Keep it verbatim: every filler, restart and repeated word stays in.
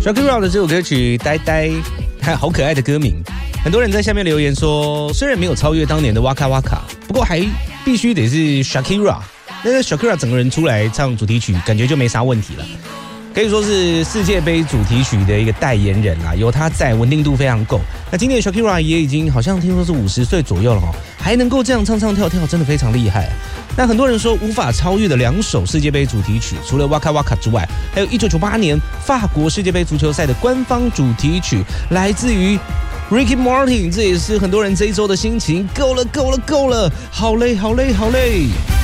Shakira 的这首歌曲《呆呆》，还好可爱的歌名。很多人在下面留言说，虽然没有超越当年的 Waka Waka， 不过还必须得是 Shakira。那个 Shakira 整个人出来唱主题曲，感觉就没啥问题了。可以说是世界杯主题曲的一个代言人啦，有他在，稳定度非常够。那今年 Shakira 也已经好像听说是五十岁左右了哈，还能够这样唱唱跳跳，真的非常厉害。那很多人说无法超越的两首世界杯主题曲，除了 Waka Waka 之外，还有一九九八年法国世界杯足球赛的官方主题曲，来自于 Ricky Martin， 这也是很多人这一周的心情。够了，够了，够了，好累，好累，好累。